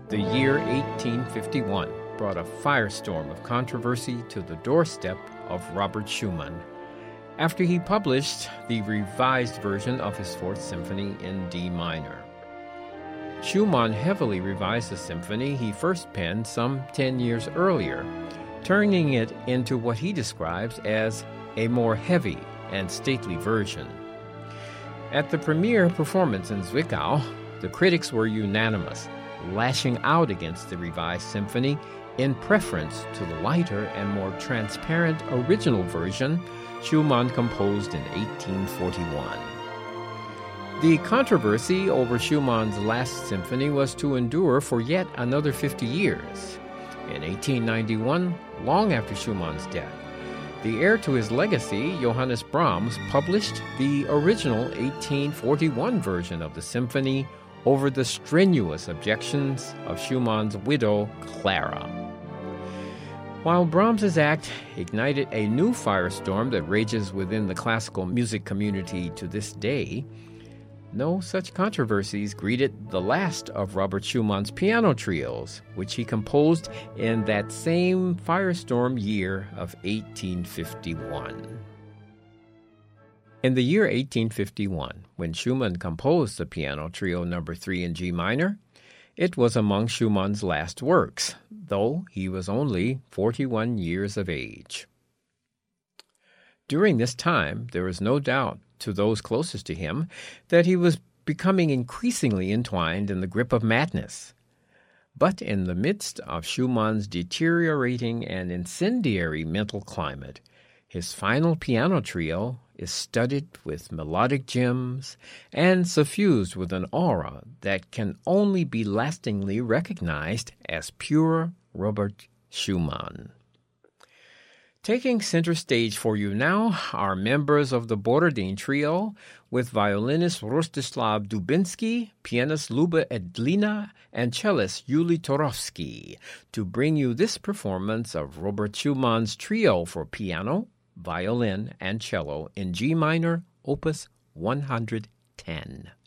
The year 1851 brought a firestorm of controversy to the doorstep of Robert Schumann after he published the revised version of his Fourth Symphony in D minor. Schumann heavily revised the symphony he first penned some 10 years earlier, turning it into what he describes as a more heavy and stately version. At the premiere performance in Zwickau, the critics were unanimous, lashing out against the revised symphony in preference to the lighter and more transparent original version Schumann composed in 1841. The controversy over Schumann's last symphony was to endure for yet another 50 years. In 1891, long after Schumann's death, the heir to his legacy, Johannes Brahms, published the original 1841 version of the symphony over the strenuous objections of Schumann's widow, Clara. While Brahms's act ignited a new firestorm that rages within the classical music community to this day, no such controversies greeted the last of Robert Schumann's piano trios, which he composed in that same firestorm year of 1851. In the year 1851, when Schumann composed the piano trio No. 3 in G minor, it was among Schumann's last works, though he was only 41 years of age. During this time, there is no doubt to those closest to him that he was becoming increasingly entwined in the grip of madness. But in the midst of Schumann's deteriorating and incendiary mental climate, his final piano trio is studded with melodic gems and suffused with an aura that can only be lastingly recognized as pure Robert Schumann. Taking center stage for you now are members of the Borodin Trio with violinist Rostislav Dubinsky, pianist Luba Edlina, and cellist Yuli Torovsky to bring you this performance of Robert Schumann's trio for piano, violin, and cello in G minor, opus 110.